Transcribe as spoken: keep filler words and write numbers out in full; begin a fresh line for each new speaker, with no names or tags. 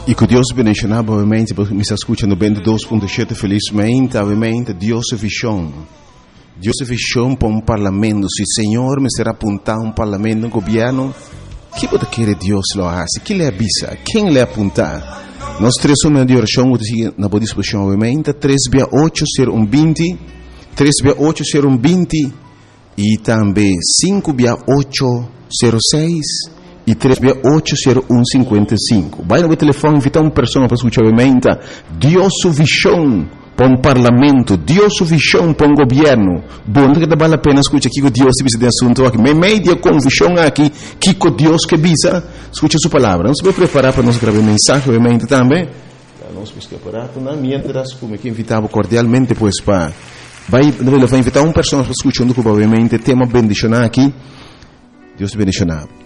E que Deus bendicionar, obviamente, porque me está escutando ventidós ponto sete felizmente, obviamente, Deus é visão. Deus é visão para um parlamento. Se o Senhor me será apontar um parlamento, um governo, que pode querer Deus lo hace? Que lhe avisa? Quem lhe apontar? Nós três somos de oração, vou dizer na boa disposição, obviamente, três via oito zero um vinte, três via oito zero um vinte, e também cinco via oito zero seis, e três via oito zero um cinquenta e cinco. Vai no telefone, invitar uma pessoa para escutar, obviamente, Deus sua visão para um parlamento, Deus sua visão para um governo. Bom, que vale a pena escutar aqui que Deus se visa assunto aqui. Me media com visão aqui, que com Deus que visa, escuta sua palavra. Nós vamos preparar para nós gravar mensagem, obviamente, também. Nós vamos preparar, não, mientras, como que invitava cordialmente, pois, para... Vai, vai invitar uma pessoa para escutar, obviamente, tema bendicionar aqui. Deus te bendicionar.